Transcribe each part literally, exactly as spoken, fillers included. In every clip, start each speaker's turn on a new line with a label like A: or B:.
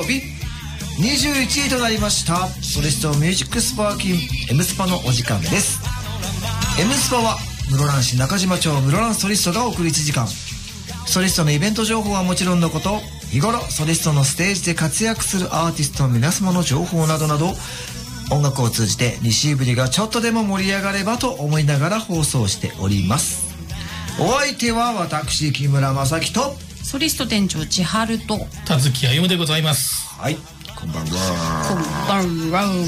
A: 日にじゅういちじとなりました。ソリストミュージックスパーキン M スパのお時間です。 M スパは室蘭市中島町室蘭ソリストが送るいちじかん。ソリストのイベント情報はもちろんのこと、日頃ソリストのステージで活躍するアーティストの皆様の情報などなど、音楽を通じて西ぶりがちょっとでも盛り上がればと思いながら放送しております。お相手は私木村正樹と
B: ソリスト店長千春と
C: 田月歩でございます。
A: はい、こんばんは。
B: こんばんは。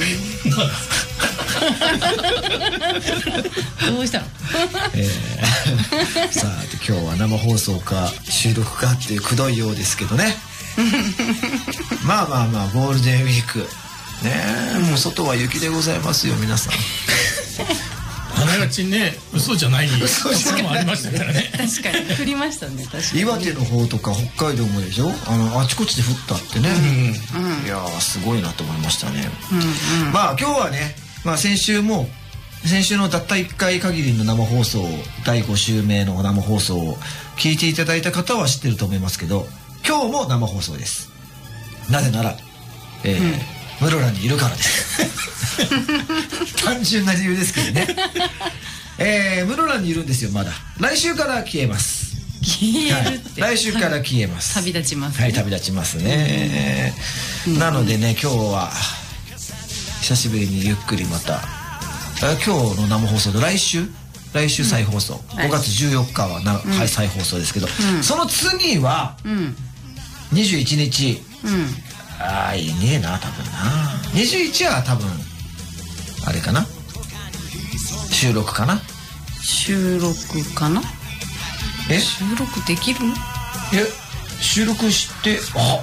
B: どうしたの？
A: えー、さあ今日は生放送か収録かっていうくどいようですけどね。まあまあまあゴールデンウィークねえ、もう外は雪でございますよ皆さん。
C: あながちね、嘘じゃないところもありましたからね。
B: 確かに降りましたね。確かに
A: 岩手の方とか北海道もでしょ、あのあちこちで降ったってね、うんうん、いやーすごいなと思いましたね、うんうん、まあ今日はね、まあ、先週も先週のたったいっかい限りの生放送だいご週目の生放送を聞いていただいた方は知ってると思いますけど、今日も生放送です。なぜなら、えーうん室蘭にいるからです単純な理由ですけどね、えー、室蘭にいるんですよ。まだ来週から消えます。
B: 消えるって、
A: はい、来週から消えます。
B: 旅立ちますね。
A: はい、旅立ちますね、うん、なのでね今日は久しぶりにゆっくりまた今日の生放送で来週来週再放送、うん、ごがつじゅうよっかはな、うんはい、再放送ですけど、うん、その次は、うん、にじゅういちにち、うんあーいねえな多分な。にじゅういちは多分あれかな、収録かな。
B: 収録かな。
A: え
B: 収録できる？
A: え収録してあ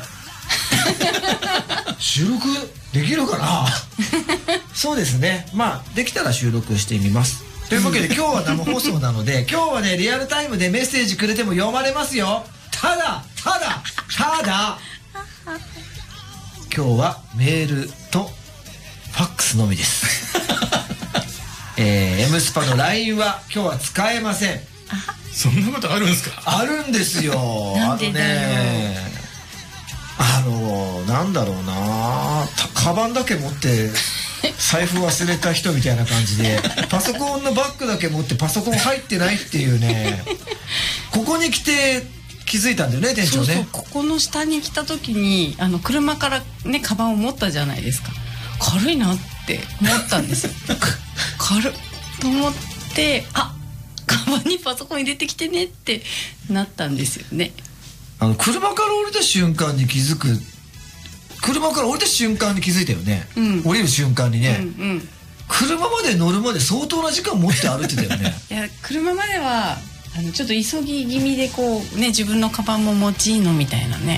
A: 収録できるかなそうですね、まあできたら収録してみます。というわけで今日は生放送なので今日はねリアルタイムでメッセージくれても読まれますよ。ただただただ今日はメールとファックスのみです、えー、M スパの ライン は今日は使えません。
C: そんなことあるんですか？
A: あるんですよ。
B: なんでだよ。
A: あのー、なんだろうな、カバンだけ持って財布忘れた人みたいな感じでパソコンのバッグだけ持ってパソコン入ってないっていうねここに来て気づいたんだよね店長ね。
B: そうそう、ここの下に来た時にあの車からねカバンを持ったじゃないですか。軽いなって思ったんですよ軽っと思って、あカバンにパソコン入れてきてねってなったんですよね。
A: あの車から降りた瞬間に気づく、車から降りた瞬間に気づいたよね、うん、降りる瞬間にね、うんうん、車まで乗るまで相当な時間持って歩いてたよね
B: いや車まではあのちょっと急ぎ気味でこうね自分のカバンも持ちいいのみたいなね、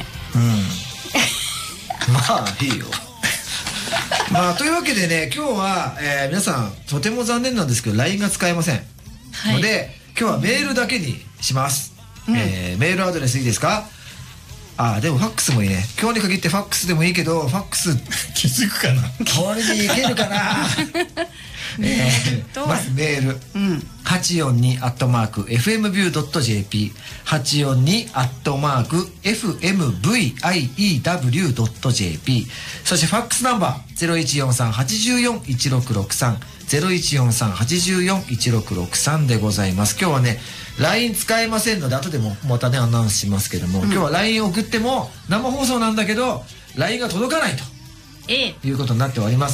A: うんまあいいよまあというわけでね今日は、えー、皆さんとても残念なんですけど ライン が使えません、はい、ので今日はメールだけにします、うんえー、メールアドレスいいですか？あでもファックスもいいね。今日に限ってファックスでもいいけどファックス
C: 気づくかな
A: 代わりにいけるかなえー、まずメール、うん、はちよんにアットマーク エフエムビュードットジェーピー はちよんにアットマーク エフエムブイアイイーダブリュードットジェーピー そしてファックスナンバー ゼロいちよんさんはちよんいちろくろくさん ゼロいちよんさんはちよんいちろくろくさんでございます。今日はね ライン 使えませんので後でもまたねアナウンスしますけども、うん、今日は ライン 送っても生放送なんだけど ライン が届かないということになっております。